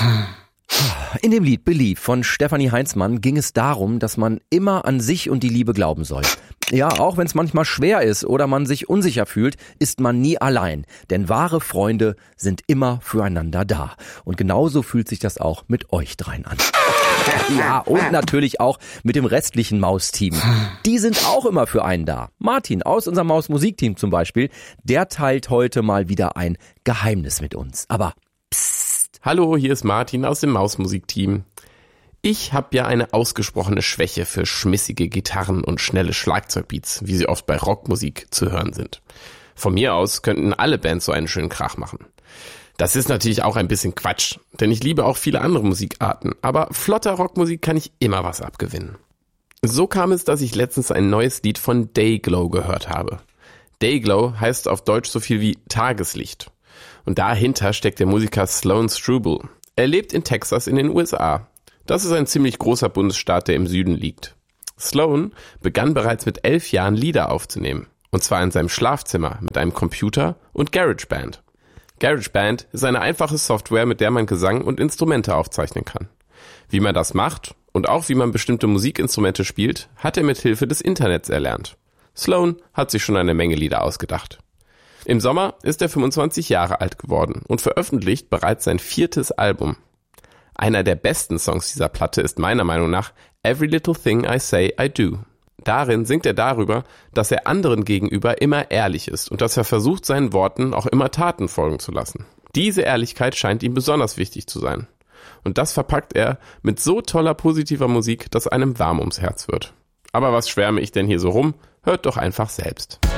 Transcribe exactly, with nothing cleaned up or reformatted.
In dem Lied Believe von Stefanie Heinzmann ging es darum, dass man immer an sich und die Liebe glauben soll. Ja, auch wenn es manchmal schwer ist oder man sich unsicher fühlt, ist man nie allein. Denn wahre Freunde sind immer füreinander da. Und genauso fühlt sich das auch mit euch dreien an. Ja, und natürlich auch mit dem restlichen Maus-Team. Die sind auch immer für einen da. Martin aus unserem Maus-Musikteam zum Beispiel, der teilt heute mal wieder ein Geheimnis mit uns. Aber psst. Hallo, hier ist Martin aus dem Maus-Musikteam. Ich habe ja eine ausgesprochene Schwäche für schmissige Gitarren und schnelle Schlagzeugbeats, wie sie oft bei Rockmusik zu hören sind. Von mir aus könnten alle Bands so einen schönen Krach machen. Das ist natürlich auch ein bisschen Quatsch, denn ich liebe auch viele andere Musikarten, aber flotter Rockmusik kann ich immer was abgewinnen. So kam es, dass ich letztens ein neues Lied von Dayglow gehört habe. Dayglow heißt auf Deutsch so viel wie Tageslicht. Und dahinter steckt der Musiker Sloan Struble. Er lebt in Texas in den U S A. Das ist ein ziemlich großer Bundesstaat, der im Süden liegt. Sloan begann bereits mit elf Jahren Lieder aufzunehmen. Und zwar in seinem Schlafzimmer mit einem Computer und GarageBand. GarageBand ist eine einfache Software, mit der man Gesang und Instrumente aufzeichnen kann. Wie man das macht und auch wie man bestimmte Musikinstrumente spielt, hat er mit Hilfe des Internets erlernt. Sloan hat sich schon eine Menge Lieder ausgedacht. Im Sommer ist er fünfundzwanzig Jahre alt geworden und veröffentlicht bereits sein viertes Album. Einer der besten Songs dieser Platte ist meiner Meinung nach Every Little Thing I Say I Do. Darin singt er darüber, dass er anderen gegenüber immer ehrlich ist und dass er versucht, seinen Worten auch immer Taten folgen zu lassen. Diese Ehrlichkeit scheint ihm besonders wichtig zu sein. Und das verpackt er mit so toller positiver Musik, dass einem warm ums Herz wird. Aber was schwärme ich denn hier so rum? Hört doch einfach selbst.